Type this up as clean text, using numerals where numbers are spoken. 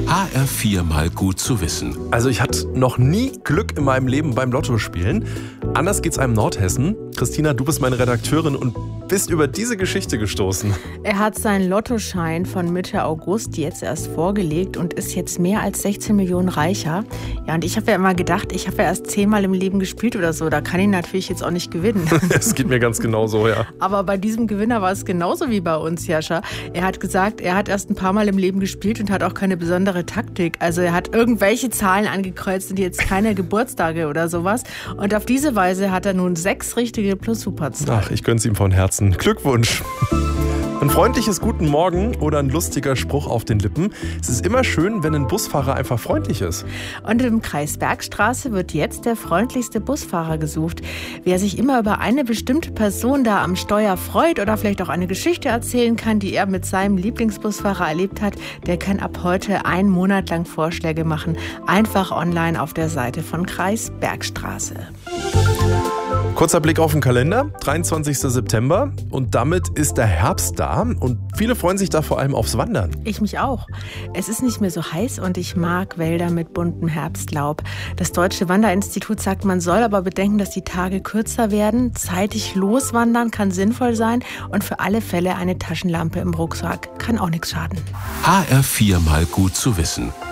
HR4 mal gut zu wissen. Also ich hatte noch nie Glück in meinem Leben beim Lottospielen. Anders geht's einem Nordhessen. Christina, du bist meine Redakteurin und bist über diese Geschichte gestoßen. Er hat seinen Lottoschein von Mitte August jetzt erst vorgelegt und ist jetzt mehr als 16 Millionen reicher. Ja, und ich habe ja immer gedacht, ich habe ja erst 10-mal im Leben gespielt oder so. Da kann ich natürlich jetzt auch nicht gewinnen. Es geht mir ganz genauso, ja. Aber bei diesem Gewinner war es genauso wie bei uns, Jascha. Er hat gesagt, er hat erst ein paar Mal im Leben gespielt und hat auch keine besondere Taktik. Also er hat irgendwelche Zahlen angekreuzt und jetzt keine Geburtstage oder sowas. Und auf diese Weise hat er nun 6 richtige plus Superzahlen. Ach, ich gönn's ihm von Herzen. Glückwunsch. Ein freundliches Guten Morgen oder ein lustiger Spruch auf den Lippen. Es ist immer schön, wenn ein Busfahrer einfach freundlich ist. Und im Kreis Bergstraße wird jetzt der freundlichste Busfahrer gesucht. Wer sich immer über eine bestimmte Person da am Steuer freut oder vielleicht auch eine Geschichte erzählen kann, die er mit seinem Lieblingsbusfahrer erlebt hat, der kann ab heute 1 Monat lang Vorschläge machen. Einfach online auf der Seite von Kreis Bergstraße. Kurzer Blick auf den Kalender, 23. September und damit ist der Herbst da und viele freuen sich da vor allem aufs Wandern. Ich mich auch. Es ist nicht mehr so heiß und ich mag Wälder mit buntem Herbstlaub. Das Deutsche Wanderinstitut sagt, man soll aber bedenken, dass die Tage kürzer werden. Zeitig loswandern kann sinnvoll sein und für alle Fälle eine Taschenlampe im Rucksack kann auch nichts schaden. HR4 mal gut zu wissen.